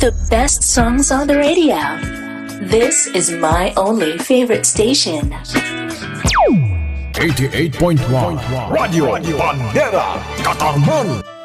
the best songs on the radio. This is my only favorite station. 88.1 Radio Bandera Katarman.